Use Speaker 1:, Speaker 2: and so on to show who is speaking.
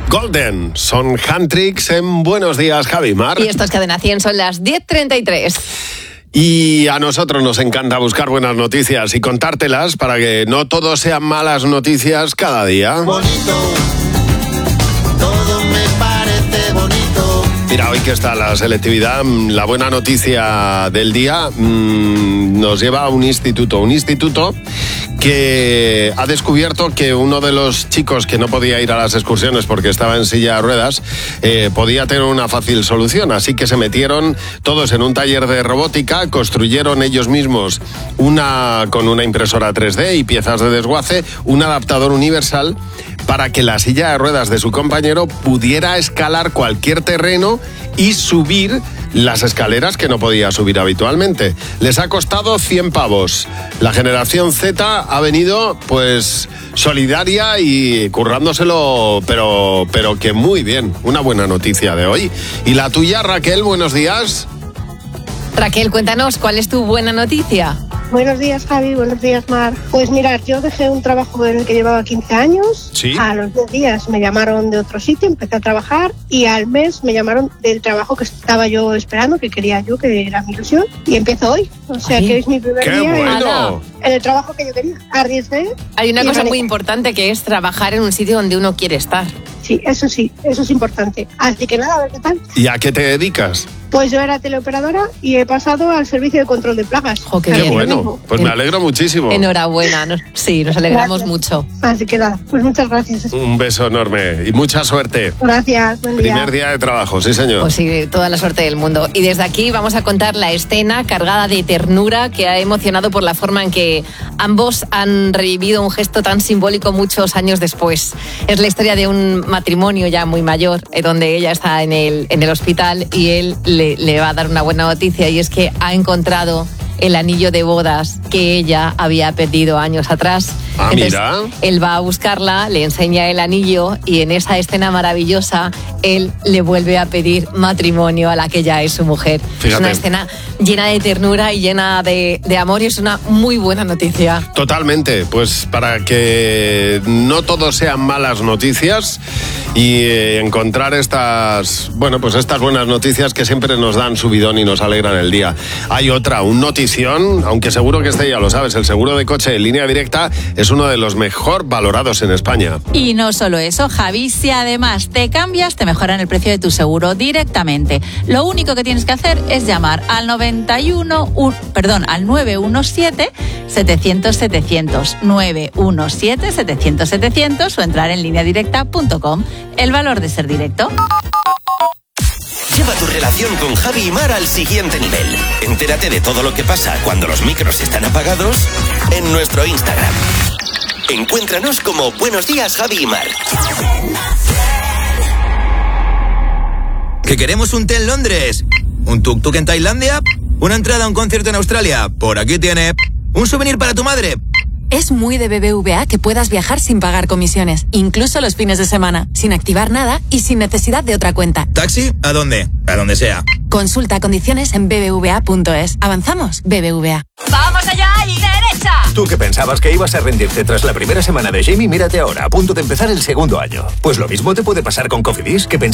Speaker 1: Golden, son Handtricks en Buenos Días, Javi Mar.
Speaker 2: Y esto es Cadena 100, son las 10:33.
Speaker 1: Y a nosotros nos encanta buscar buenas noticias y contártelas para que no todo sean malas noticias cada día.
Speaker 3: Bonito, todo me parece bonito.
Speaker 1: Mira, hoy que está la selectividad, la buena noticia del día nos lleva a un instituto que ha descubierto que uno de los chicos que no podía ir a las excursiones porque estaba en silla de ruedas podía tener una fácil solución, así que se metieron todos en un taller de robótica, construyeron ellos mismos con una impresora 3D y piezas de desguace, un adaptador universal para que la silla de ruedas de su compañero pudiera escalar cualquier terreno y subir las escaleras que no podía subir habitualmente. Les ha costado 100 pavos. La generación Z ha venido, pues, solidaria y currándoselo, pero que muy bien. Una buena noticia de hoy. ¿Y la tuya, Raquel? Buenos días.
Speaker 2: Raquel, cuéntanos, ¿cuál es tu buena noticia?
Speaker 4: Buenos días, Javi. Buenos días, Mar. Pues mirad, yo dejé un trabajo en el que llevaba 15 años.
Speaker 1: ¿Sí?
Speaker 4: A los 10 días me llamaron de otro sitio, empecé a trabajar y al mes me llamaron del trabajo que estaba yo esperando, que quería yo, que era mi ilusión. Y empiezo hoy. O sea, que es mi primer
Speaker 1: ¡Qué
Speaker 4: día
Speaker 1: bueno!
Speaker 4: en el trabajo que yo quería. Arriesgué.
Speaker 2: Hay una
Speaker 4: y
Speaker 2: cosa
Speaker 4: gané.
Speaker 2: muy importante que es trabajar en un sitio donde uno quiere estar.
Speaker 4: Sí, eso es importante. Así que nada, a ver qué tal.
Speaker 1: ¿Y a qué te dedicas?
Speaker 4: Pues yo era teleoperadora y he pasado al servicio de control de plagas.
Speaker 2: Jo, qué
Speaker 1: ¡Qué
Speaker 2: bien.
Speaker 1: bueno! Pues me alegro muchísimo.
Speaker 2: Enhorabuena, sí, nos alegramos
Speaker 4: Gracias.
Speaker 2: mucho.
Speaker 4: Así que nada, pues muchas gracias.
Speaker 1: Un beso enorme y mucha suerte.
Speaker 4: Gracias, buen día.
Speaker 1: Primer día de trabajo, sí señor.
Speaker 2: Pues sí, toda la suerte del mundo. Y desde aquí vamos a contar la escena cargada de ternura que ha emocionado por la forma en que ambos han revivido un gesto tan simbólico muchos años después. Es la historia de un matrimonio ya muy mayor, donde ella está en el hospital y él le va a dar una buena noticia, y es que ha encontrado el anillo de bodas que ella había perdido años atrás.
Speaker 1: Ah,
Speaker 2: Entonces,
Speaker 1: mira.
Speaker 2: él va a buscarla, le enseña el anillo y en esa escena maravillosa él le vuelve a pedir matrimonio a la que ya es su mujer.
Speaker 1: Fíjate.
Speaker 2: Es una escena llena de ternura y llena de amor, y es una muy buena noticia.
Speaker 1: Totalmente, pues para que no todo sean malas noticias y encontrar estas buenas noticias que siempre nos dan subidón y nos alegran el día. Hay otra, un notición, aunque seguro que este ya lo sabes, el seguro de coche en Línea Directa es uno de los mejor valorados en España.
Speaker 5: Y no solo eso, Javi, si además te cambias, te mejoran el precio de tu seguro directamente. Lo único que tienes que hacer es llamar al 917-700-700, 917-700-700 o entrar en lineadirecta.com. El valor de ser directo.
Speaker 6: Lleva tu relación con Javi y Mar al siguiente nivel. Entérate de todo lo que pasa cuando los micros están apagados en nuestro Instagram. Encuéntranos como Buenos Días, Javi y Mar.
Speaker 7: ¿Que queremos un té en Londres? ¿Un tuk-tuk en Tailandia? ¿Una entrada a un concierto en Australia? Por aquí tiene. ¿Un souvenir para tu madre?
Speaker 8: Es muy de BBVA que puedas viajar sin pagar comisiones, incluso los fines de semana, sin activar nada y sin necesidad de otra cuenta.
Speaker 7: ¿Taxi? ¿A dónde? A donde sea.
Speaker 8: Consulta condiciones en bbva.es. ¿Avanzamos? BBVA.
Speaker 5: ¡Vamos allá y derecha!
Speaker 9: Tú que pensabas que ibas a rendirte tras la primera semana de Jamie, mírate ahora, a punto de empezar el segundo año. Pues lo mismo te puede pasar con Cofidis, que